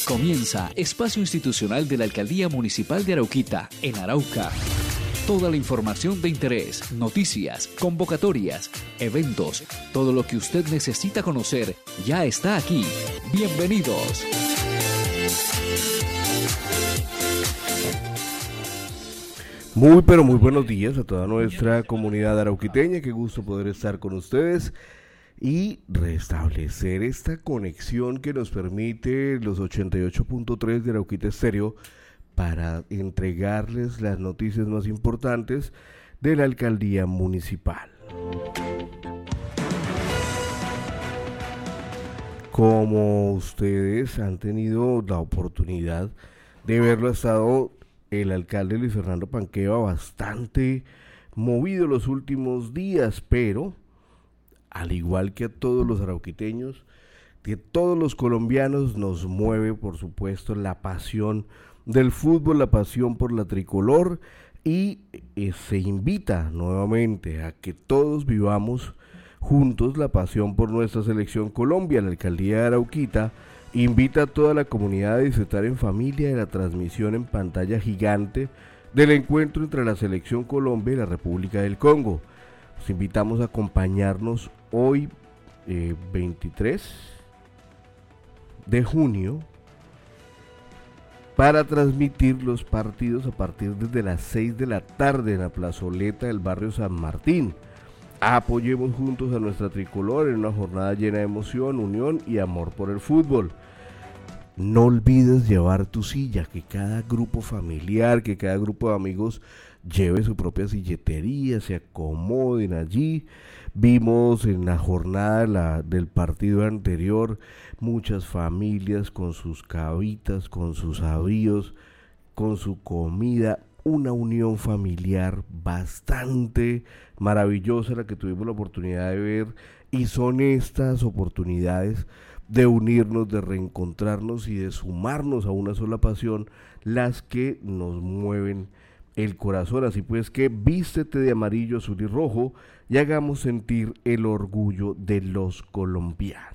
Comienza Espacio Institucional de la Alcaldía Municipal de Arauquita, en Arauca. Toda la información de interés, noticias, convocatorias, eventos, todo lo que usted necesita conocer ya está aquí. Bienvenidos. Muy buenos días a toda nuestra comunidad arauquiteña. Qué gusto poder estar con ustedes y restablecer esta conexión que nos permite los 88.3 de Arauquita Estéreo para entregarles las noticias más importantes de la alcaldía municipal. Como ustedes han tenido la oportunidad de verlo, ha estado el alcalde Luis Fernando Panqueva bastante movido los últimos días, pero al igual que a todos los arauquiteños, que todos los colombianos, nos mueve por supuesto la pasión del fútbol, la pasión por la tricolor, y se invita nuevamente a que todos vivamos juntos la pasión por nuestra selección Colombia. La alcaldía de Arauquita invita a toda la comunidad a disfrutar en familia de la transmisión en pantalla gigante del encuentro entre la selección Colombia y la República del Congo. Los invitamos a acompañarnos hoy 23 de junio para transmitir los partidos a partir de las 6 de la tarde en la plazoleta del barrio San Martín. Apoyemos juntos a nuestra tricolor en una jornada llena de emoción, unión y amor por el fútbol. No olvides llevar tu silla, que cada grupo familiar, que cada grupo de amigos lleve su propia silletería, se acomoden allí. Vimos en la jornada del partido anterior muchas familias con sus cabitas, con sus avíos, con su comida, una unión familiar bastante maravillosa la que tuvimos la oportunidad de ver, y son estas oportunidades de unirnos, de reencontrarnos y de sumarnos a una sola pasión las que nos mueven el corazón. Así pues que vístete de amarillo, azul y rojo y hagamos sentir el orgullo de los colombianos.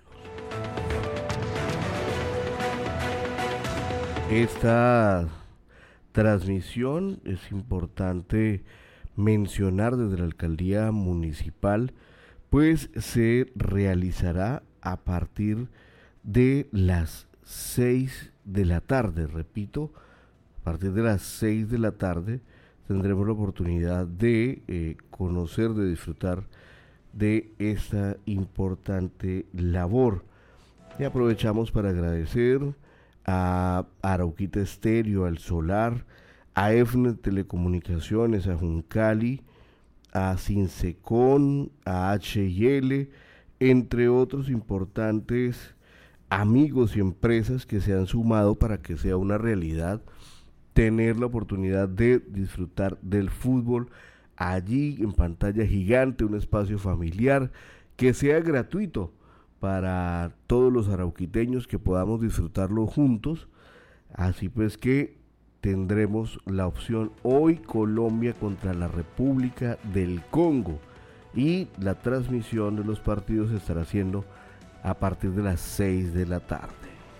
Esta transmisión es importante mencionar desde la alcaldía municipal, pues se realizará a partir de las 6 de la tarde, repito, a partir de las 6 de la tarde tendremos la oportunidad de conocer, de disfrutar de esta importante labor. Y aprovechamos para agradecer a Arauquita Estéreo, al Solar, a EFNET Telecomunicaciones, a Juncali, a Sinsecon, a H&L, entre otros importantes amigos y empresas que se han sumado para que sea una realidad tener la oportunidad de disfrutar del fútbol allí en pantalla gigante, un espacio familiar que sea gratuito para todos los arauquiteños, que podamos disfrutarlo juntos. Así pues que tendremos la opción hoy Colombia contra la República del Congo, y la transmisión de los partidos se estará haciendo a partir de las 6 de la tarde.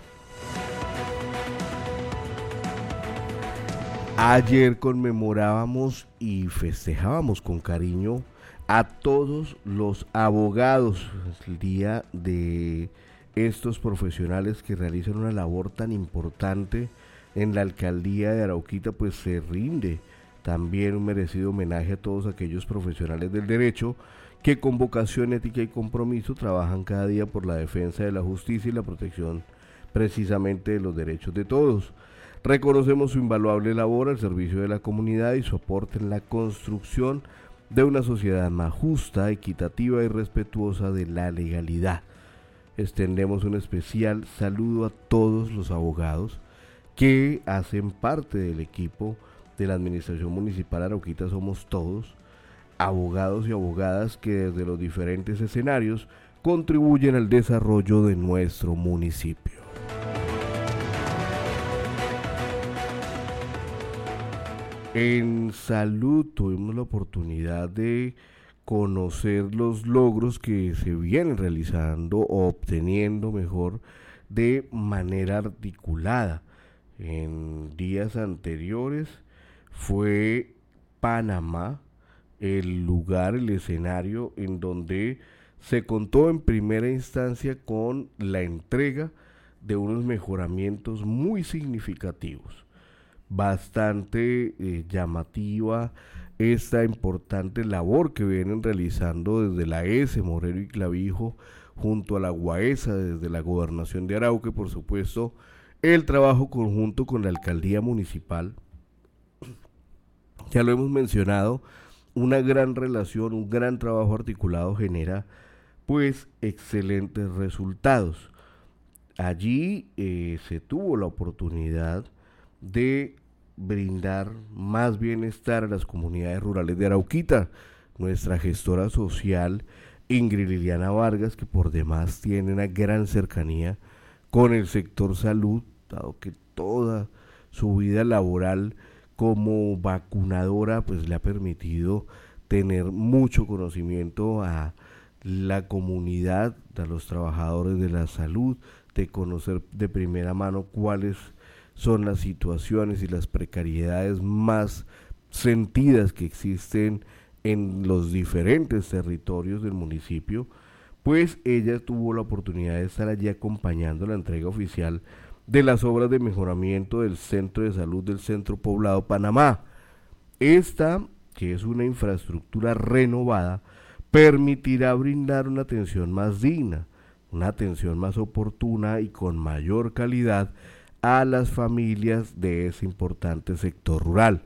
Ayer conmemorábamos y festejábamos con cariño a todos los abogados, el día de estos profesionales que realizan una labor tan importante en la alcaldía de Arauquita. Pues se rinde también un merecido homenaje a todos aquellos profesionales del derecho que con vocación, ética y compromiso trabajan cada día por la defensa de la justicia y la protección precisamente de los derechos de todos. Reconocemos su invaluable labor al servicio de la comunidad y su aporte en la construcción de una sociedad más justa, equitativa y respetuosa de la legalidad. Extendemos un especial saludo a todos los abogados que hacen parte del equipo de la Administración Municipal Arauquita. Somos todos abogados y abogadas que desde los diferentes escenarios contribuyen al desarrollo de nuestro municipio. En salud tuvimos la oportunidad de conocer los logros que se vienen realizando o obteniendo mejor de manera articulada. En días anteriores fue Panamá el lugar, el escenario en donde se contó en primera instancia con la entrega de unos mejoramientos muy significativos. Bastante llamativa esta importante labor que vienen realizando desde la S, Moreno y Clavijo, junto a la UAESA, desde la Gobernación de Arauca y por supuesto el trabajo conjunto con la Alcaldía Municipal. Ya lo hemos mencionado, una gran relación, un gran trabajo articulado genera pues excelentes resultados. Allí se tuvo la oportunidad de brindar más bienestar a las comunidades rurales de Arauquita. Nuestra gestora social Ingrid Liliana Vargas, que por demás tiene una gran cercanía con el sector salud, dado que toda su vida laboral como vacunadora pues le ha permitido tener mucho conocimiento a la comunidad, a los trabajadores de la salud, de conocer de primera mano cuáles son las situaciones y las precariedades más sentidas que existen en los diferentes territorios del municipio. Pues ella tuvo la oportunidad de estar allí acompañando la entrega oficial de las obras de mejoramiento del centro de salud del Centro Poblado Panamá. Esta, que es una infraestructura renovada, permitirá brindar una atención más digna, una atención más oportuna y con mayor calidad a las familias de ese importante sector rural.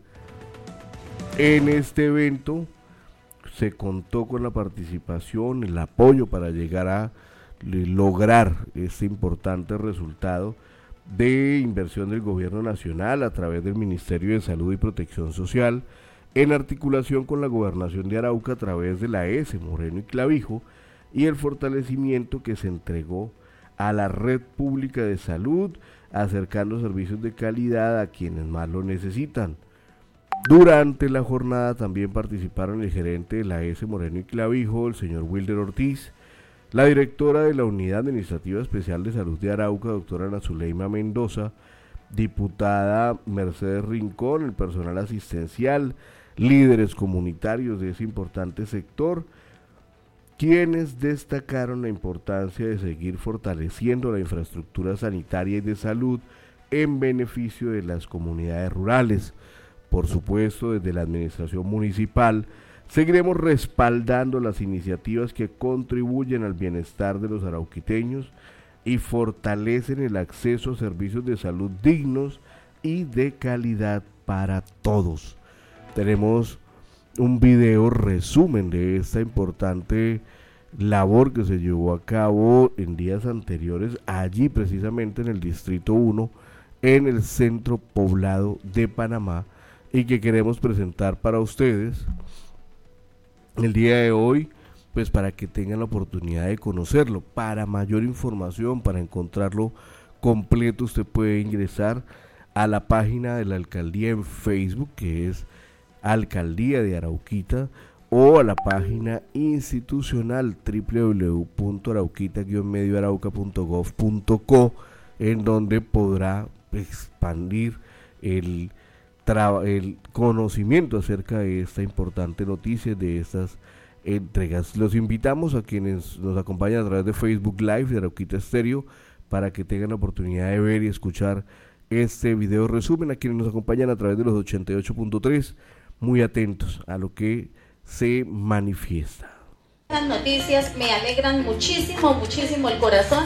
En este evento se contó con la participación, el apoyo para llegar a lograr este importante resultado de inversión del Gobierno Nacional a través del Ministerio de Salud y Protección Social, en articulación con la Gobernación de Arauca a través de la S, Moreno y Clavijo, y el fortalecimiento que se entregó a la red pública de salud, acercando servicios de calidad a quienes más lo necesitan. Durante la jornada también participaron el gerente de la S, Moreno y Clavijo, el señor Wilder Ortiz, la directora de la Unidad Administrativa Especial de Salud de Arauca, doctora Ana Zuleima Mendoza, diputada Mercedes Rincón, el personal asistencial, líderes comunitarios de ese importante sector, quienes destacaron la importancia de seguir fortaleciendo la infraestructura sanitaria y de salud en beneficio de las comunidades rurales. Por supuesto, desde la administración municipal, seguiremos respaldando las iniciativas que contribuyen al bienestar de los arauquiteños y fortalecen el acceso a servicios de salud dignos y de calidad para todos. Tenemos un video resumen de esta importante labor que se llevó a cabo en días anteriores, allí precisamente en el Distrito 1, en el Centro Poblado de Panamá, y que queremos presentar para ustedes el día de hoy, pues para que tengan la oportunidad de conocerlo. Para mayor información, para encontrarlo completo, usted puede ingresar a la página de la alcaldía en Facebook, que es Alcaldía de Arauquita, o a la página institucional www.arauquita-medioarauca.gov.co, en donde podrá expandir el conocimiento acerca de esta importante noticia, de estas entregas. Los invitamos a quienes nos acompañan a través de Facebook Live de Arauquita Estéreo para que tengan la oportunidad de ver y escuchar este video resumen, a quienes nos acompañan a través de los 88.3, muy atentos a lo que se manifiesta. Las noticias me alegran muchísimo, muchísimo el corazón.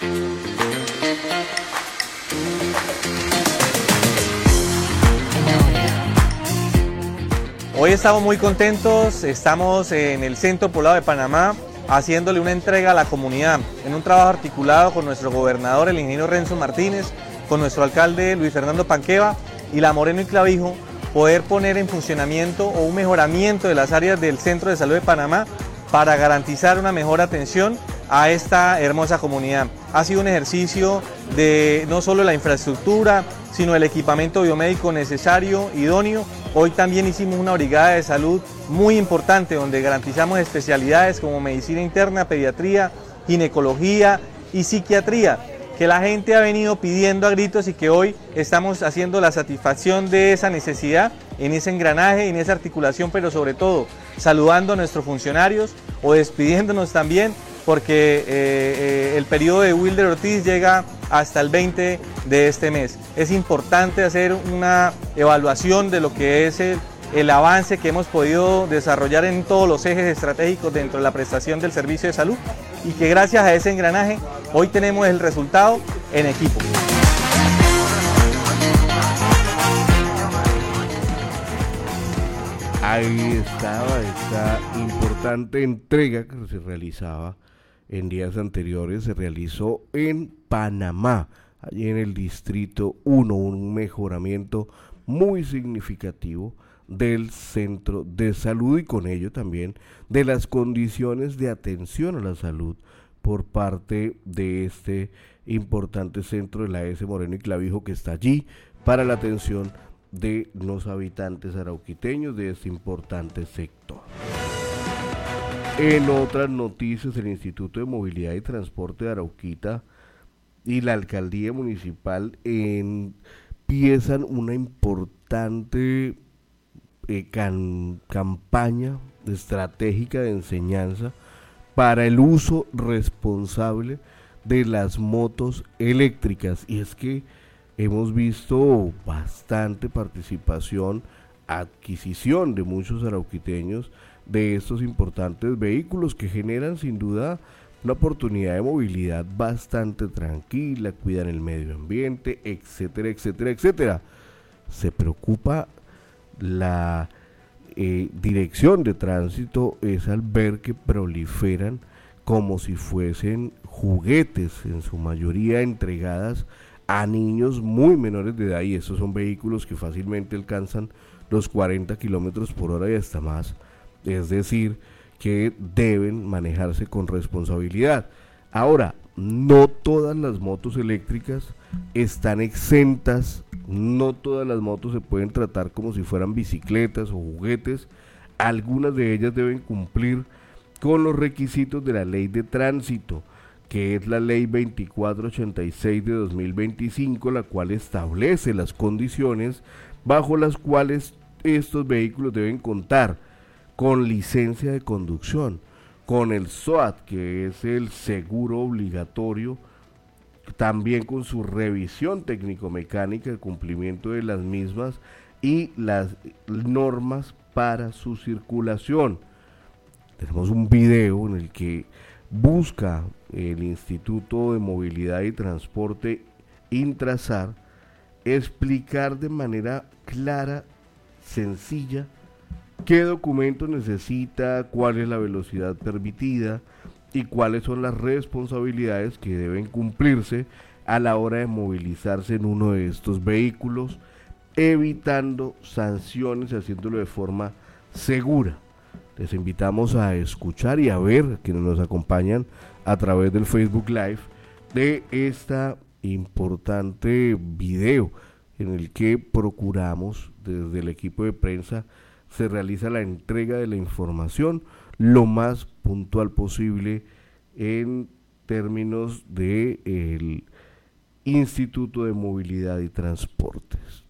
Hoy estamos muy contentos, estamos en el Centro Poblado de Panamá haciéndole una entrega a la comunidad en un trabajo articulado con nuestro gobernador, el ingeniero Renzo Martínez, con nuestro alcalde Luis Fernando Panqueva y la Moreno y Clavijo, poder poner en funcionamiento o un mejoramiento de las áreas del Centro de Salud de Panamá para garantizar una mejor atención a esta hermosa comunidad. Ha sido un ejercicio de no solo la infraestructura, sino el equipamiento biomédico necesario, idóneo. Hoy también hicimos una brigada de salud muy importante donde garantizamos especialidades como medicina interna, pediatría, ginecología y psiquiatría, que la gente ha venido pidiendo a gritos y que hoy estamos haciendo la satisfacción de esa necesidad en ese engranaje, en esa articulación, pero sobre todo saludando a nuestros funcionarios o despidiéndonos también, porque el periodo de Wilder Ortiz llega hasta el 20 de este mes. Es importante hacer una evaluación de lo que es el avance que hemos podido desarrollar en todos los ejes estratégicos dentro de la prestación del servicio de salud y que gracias a ese engranaje hoy tenemos el resultado en equipo. Ahí estaba esta importante entrega que se realizaba en días anteriores, se realizó en Panamá, allí en el Distrito 1, un mejoramiento muy significativo del centro de salud y con ello también de las condiciones de atención a la salud por parte de este importante centro de la S. Moreno y Clavijo que está allí para la atención de los habitantes arauquiteños de este importante sector. En otras noticias, el Instituto de Movilidad y Transporte de Arauquita y la Alcaldía Municipal empiezan una importante campaña estratégica de enseñanza para el uso responsable de las motos eléctricas, y es que hemos visto bastante participación, adquisición de muchos arauquiteños de estos importantes vehículos que generan sin duda una oportunidad de movilidad bastante tranquila, cuidan el medio ambiente, etcétera, etcétera, etcétera. Se preocupa la dirección de tránsito es al ver que proliferan como si fuesen juguetes, en su mayoría entregadas a niños muy menores de edad, y estos son vehículos que fácilmente alcanzan los 40 kilómetros por hora y hasta más, es decir, que deben manejarse con responsabilidad. Ahora, no todas las motos eléctricas están exentas, no todas las motos se pueden tratar como si fueran bicicletas o juguetes, algunas de ellas deben cumplir con los requisitos de la ley de tránsito, que es la ley 2486 de 2025, la cual establece las condiciones bajo las cuales estos vehículos deben contar con licencia de conducción, con el SOAT, que es el seguro obligatorio, también con su revisión técnico-mecánica, el cumplimiento de las mismas y las normas para su circulación. Tenemos un video en el que busca el Instituto de Movilidad y Transporte Intrazar explicar de manera clara, sencilla, qué documento necesita, cuál es la velocidad permitida y cuáles son las responsabilidades que deben cumplirse a la hora de movilizarse en uno de estos vehículos, evitando sanciones y haciéndolo de forma segura. Les invitamos a escuchar y a ver, quienes nos acompañan a través del Facebook Live, de esta importante video en el que procuramos desde el equipo de prensa se realiza la entrega de la información lo más puntual posible en términos del Instituto de Movilidad y Transportes.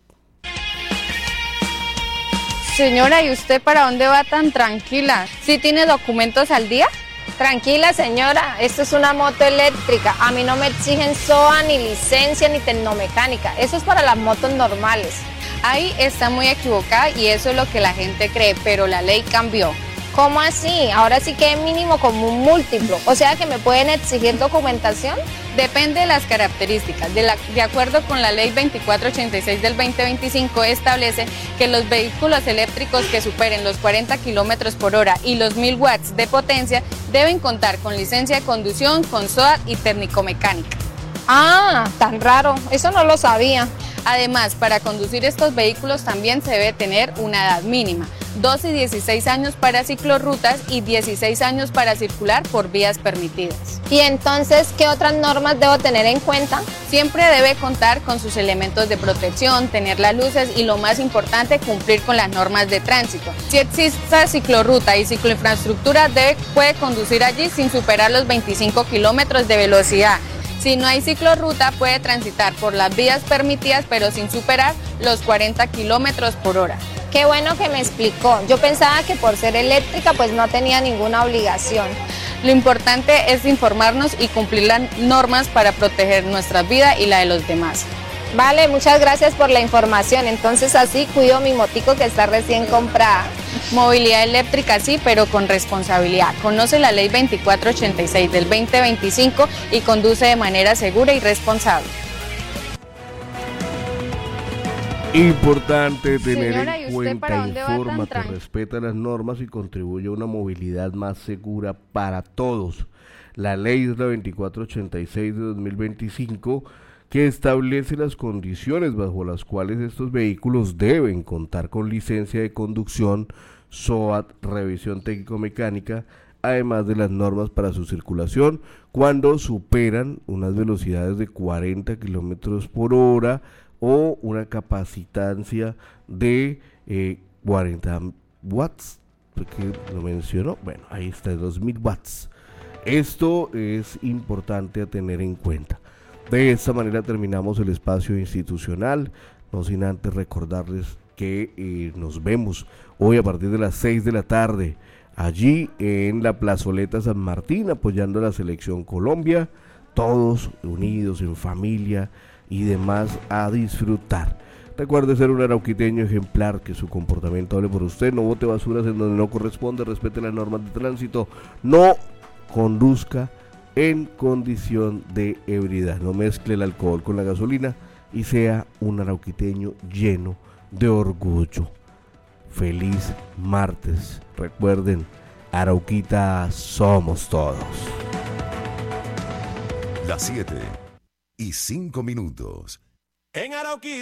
Señora, ¿y usted para dónde va tan tranquila? ¿Sí tiene documentos al día? Tranquila señora, esto es una moto eléctrica, a mí no me exigen SOA, ni licencia, ni tecnomecánica, eso es para las motos normales. Ahí está muy equivocada y eso es lo que la gente cree, pero la ley cambió. ¿Cómo así? Ahora sí que es mínimo como un múltiplo, o sea que me pueden exigir documentación. Depende de las características. De acuerdo con la ley 2486 del 2025 establece que los vehículos eléctricos que superen los 40 kilómetros por hora y los 1000 watts de potencia deben contar con licencia de conducción, con SOAT y técnico-mecánica. Ah, tan raro, eso no lo sabía. Además, para conducir estos vehículos también se debe tener una edad mínima, 12 y 16 años para ciclorrutas y 16 años para circular por vías permitidas. ¿Y entonces qué otras normas debo tener en cuenta? Siempre debe contar con sus elementos de protección, tener las luces y lo más importante, cumplir con las normas de tránsito. Si existe ciclorruta y cicloinfraestructura, puede conducir allí sin superar los 25 kilómetros de velocidad. Si no hay ciclorruta, puede transitar por las vías permitidas, pero sin superar los 40 kilómetros por hora. Qué bueno que me explicó. Yo pensaba que por ser eléctrica pues no tenía ninguna obligación. Lo importante es informarnos y cumplir las normas para proteger nuestra vida y la de los demás. Vale, muchas gracias por la información. Entonces así cuido mi motico que está recién comprada. Movilidad eléctrica sí, pero con responsabilidad. Conoce la ley 2486 del 2025 y conduce de manera segura y responsable. Importante tener Señora, ¿y en usted para cuenta, dónde va tan infórmate, tranqui? respeta las normas y contribuye a una movilidad más segura para todos. La ley es la 2486 de 2025 que establece las condiciones bajo las cuales estos vehículos deben contar con licencia de conducción, SOAT, revisión técnico-mecánica, además de las normas para su circulación cuando superan unas velocidades de 40 kilómetros por hora o una capacitancia de 40 watts, porque lo mencionó, bueno, ahí está, 2000 watts. Esto es importante a tener en cuenta. De esta manera terminamos el espacio institucional, no sin antes recordarles que nos vemos hoy a partir de las 6 de la tarde, allí en la Plazoleta San Martín, apoyando a la Selección Colombia, todos unidos en familia y demás a disfrutar. Recuerde ser un arauquiteño ejemplar, que su comportamiento hable por usted, no bote basuras en donde no corresponde, respete las normas de tránsito, no conduzca en condición de ebriedad, no mezcle el alcohol con la gasolina y sea un arauquiteño lleno de orgullo. Feliz martes. Recuerden, Arauquita somos todos. Las 7:05. En Arauquita.